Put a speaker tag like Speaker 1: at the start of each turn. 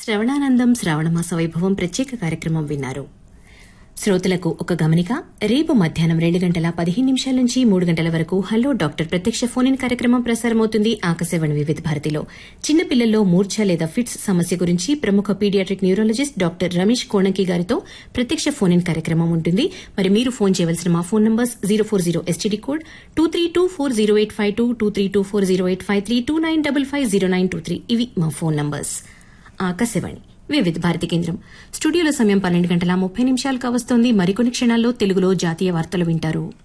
Speaker 1: శ్రవణానందం శ్రావణమాస వైభవం ప్రత్యేక కార్యక్రమం విన్నారు. శ్రోతలకు ఒక గమనిక. రేపు మధ్యాహ్నం 2:15 నుంచి 3 గంటల వరకు హలో డాక్టర్ ప్రత్యక్ష ఫోన్ ఇన్ కార్యక్రమం ప్రసారమవుతుంది ఆకాశవాణి వివిధ భారతిలో. చిన్నపిల్లల్లో మూర్ఛ లేదా ఫిట్స్ సమస్య గురించి ప్రముఖ paediatric neurologist doctor Ramesh Konanki గారితో ప్రత్యక్ష ఫోన్ ఇన్ కార్యక్రమం ఉంటుంది. మరి మీరు ఫోన్ చేయవలసిన మా ఫోన్ నంబర్స్ 040 STD కోడ్ 2324085 2324085 29550923. ఇవి మా ఫోన్ నంబర్స్. ఆకాశవాణి వివిధ భారతి కేంద్రం. స్టూడియోలో సమయం 12:30 కావస్తోంది. మరికొన్ని క్షణాల్లో తెలుగులో జాతీయ వార్తలు వింటారు.